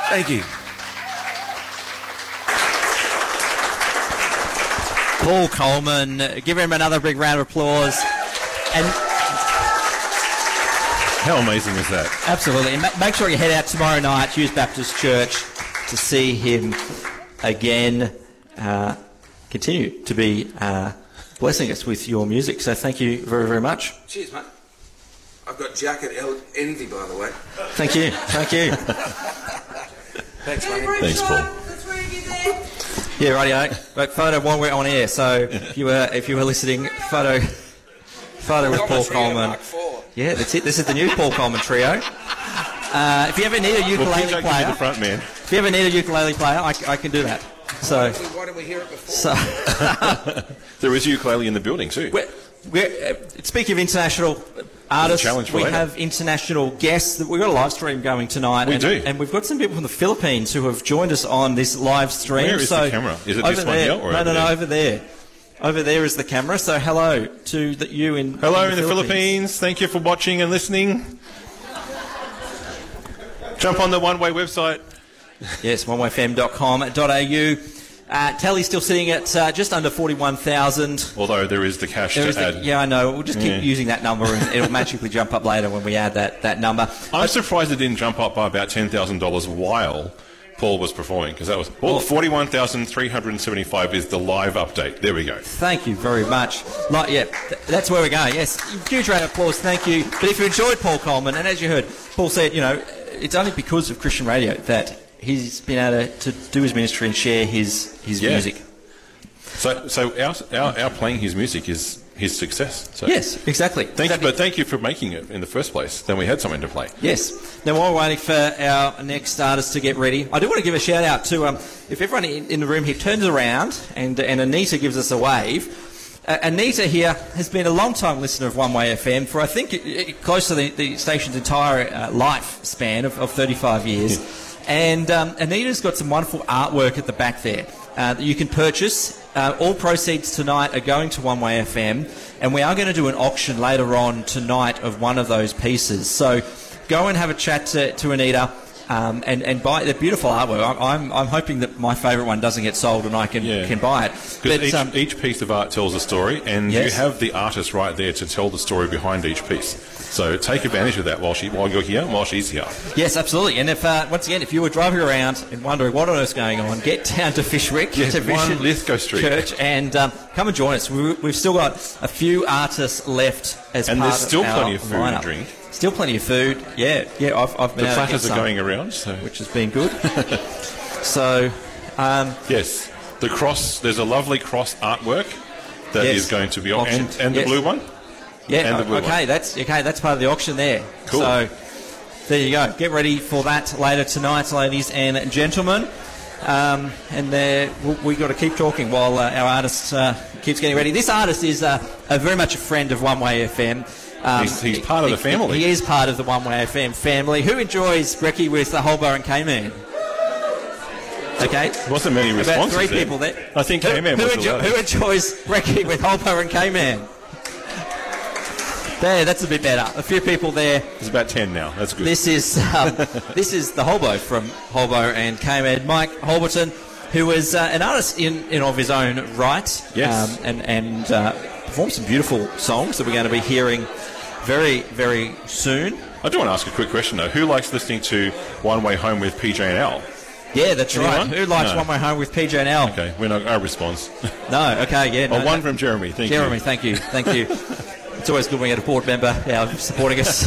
Thank you. Paul Coleman, give him another big round of applause. And how amazing is that? Absolutely. And make sure you head out tomorrow night, Hughes Baptist Church, to see him again. Continue to be blessing us with your music. So thank you very, very much. Cheers, mate. I've got jacket envy, by the way. Thank you. Thank you. Thanks, mate. Thanks, Paul. Yeah, rightio. But photo while we're on air. So if you were listening, photo with Paul Coleman. Yeah, that's it. This is the new Paul Coleman trio. If you ever need a ukulele player, the front man. If you ever need a ukulele player, I can do that. So why didn't we hear it before? So there is ukulele in the building too. Speaking of international artists, we have international guests. We've got a live stream going tonight. We do. And we've got some people from the Philippines who have joined us on this live stream. Where is the camera? Is it this one here or over there? No, over there. Over there is the camera. So hello to you in Hello in the Philippines. Thank you for watching and listening. Jump on the One Way website. Yes, onewayfm.com.au. Tally's still sitting at just under 41,000. Although there is the cash to add. Yeah, I know. We'll just keep using that number and it'll magically jump up later when we add that number. I'm surprised it didn't jump up by about $10,000 while Paul was performing, because that was 41,375 is the live update. There we go. Thank you very much. That's where we're going. Yes, huge round of applause. Thank you. But if you enjoyed Paul Coleman, and as you heard, Paul said, it's only because of Christian radio that he's been able to do his ministry and share his music. So our playing his music is his success. So yes, exactly. Thank you for making it in the first place. Then we had something to play. Yes. Now, while we're waiting for our next artist to get ready, I do want to give a shout out to if everyone in the room here turns around and Anita gives us a wave. Anita here has been a long-time listener of One Way FM for, I think, close to the station's entire lifespan of 35 years. And Anita's got some wonderful artwork at the back there that you can purchase. All proceeds tonight are going to One Way FM, and we are going to do an auction later on tonight of one of those pieces. So go and have a chat to Anita and buy the beautiful artwork. I'm hoping that my favourite one doesn't get sold and I can buy it. Because each piece of art tells a story, and you have the artist right there to tell the story behind each piece. So take advantage of that while you're here, while she's here. Yes, absolutely. And if once again, if you were driving around and wondering what on earth's going on, get down to Fishwick, to One Lithgow Street Church, and come and join us. We've still got a few artists left as and part there's still of our plenty of food lineup. and drink. Still plenty of food. Yeah. I've been the able to platters are going around, which has been good. So, yes, the cross. There's a lovely cross artwork that is going to be auctioned. And the blue one. Yeah. And the blue one. That's part of the auction there. Cool. So there you go. Get ready for that later tonight, ladies and gentlemen. And we've got to keep talking while our artist keeps getting ready. This artist is very much a friend of One Way FM. He's part of the family. He is part of the One Way FM family. Who enjoys brekkie with the Holbo and K-Man? Okay. Wasn't many responses. About 3 people there. I think K-Man was the last. Who enjoys brekkie with Holbo and K-Man? There, that's a bit better. A few people there. There's about 10 now. That's good. This is the Holbo from Holbo and K-Man, Mike Holberton, who is an artist in of his own right. Yes. And performed some beautiful songs that we're going to be hearing very, very soon. I do want to ask a quick question though. Who likes listening to One Way Home with PJ and Al? Yeah, that's Anyone? right. Who likes One Way Home with PJ and Al? Okay, we're not our response. No, okay, yeah. No, one from Jeremy. Thank you. Jeremy, thank you. It's always good when we get a board member supporting us.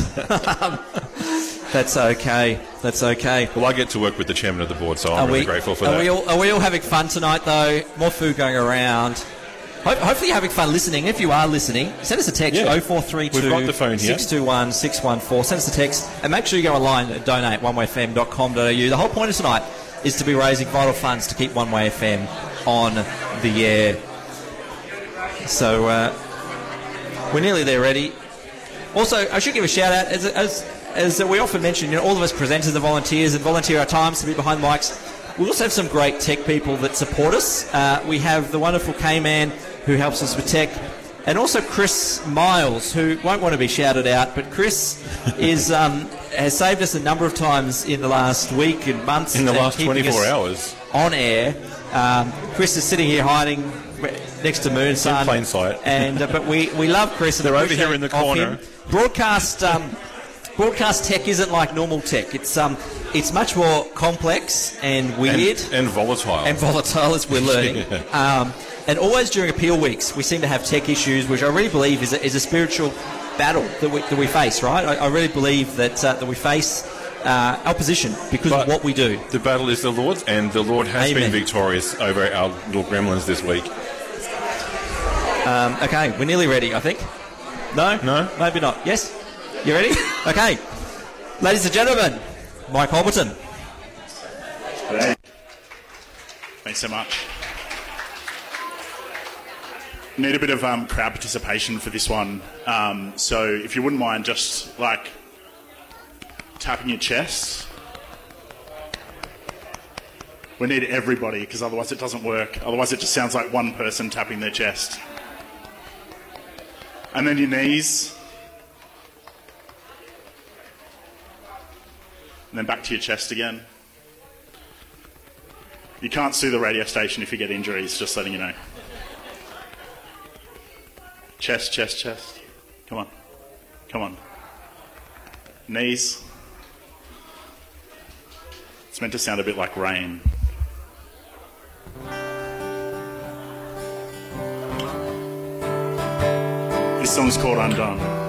That's okay. Well, I get to work with the chairman of the board, so I'm really grateful for that. Are we all having fun tonight, though? More food going around. Hopefully you're having fun listening. If you are listening, send us a text, 0432 We've got the phone here. 621 614. Send us a text, and make sure you go online and donate, onewayfm.com.au. The whole point of tonight is to be raising vital funds to keep One Way FM on the air. So we're nearly there, ready. Also, I should give a shout out, as we often mention, all of us presenters are volunteers and volunteer our times to be behind mics. We also have some great tech people that support us. We have the wonderful K-Man who helps us with tech. And also Chris Miles, who won't want to be shouted out, but Chris has saved us a number of times in the last week and months. In the last 24 hours. On air. Chris is sitting here hiding next to Moonsun. In plain sight. But we love Chris. And they're over here in the corner. Broadcast tech isn't like normal tech. It's much more complex and weird. And volatile. And volatile, as we're learning. Yeah. And always during appeal weeks, we seem to have tech issues, which I really believe is a spiritual battle that we face, right? I really believe that we face opposition because of what we do. The battle is the Lord's, and the Lord has been victorious over our little gremlins this week. Okay, we're nearly ready, I think. No? Maybe not. Yes? You ready? Okay. Ladies and gentlemen, Mike Holberton. Thanks so much. Need a bit of crowd participation for this one. So if you wouldn't mind just, tapping your chest. We need everybody, because otherwise it doesn't work. Otherwise it just sounds like one person tapping their chest. And then your knees. And then back to your chest again. You can't sue the radio station if you get injuries, just letting you know. Chest, chest, chest. Come on. Come on. Knees. It's meant to sound a bit like rain. This song's called Undone.